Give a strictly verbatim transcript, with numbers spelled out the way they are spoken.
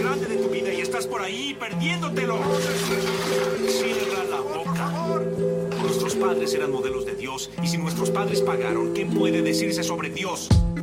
grande de tu vida y estás por ahí perdiéndotelo. Cierra la boca. Nuestros padres eran modelos de Dios, y si nuestros padres pagaron, ¿qué puede decirse sobre Dios?